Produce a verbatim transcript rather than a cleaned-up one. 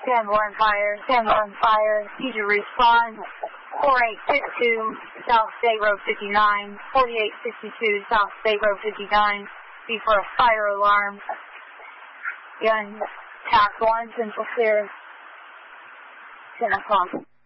ten one fire, ten one fire, need to respond. four eight six two, South State Road fifty-nine, forty-eight sixty-two, South State Road fifty-nine, be for a fire alarm. Gun, task one, central clear, ten o'clock.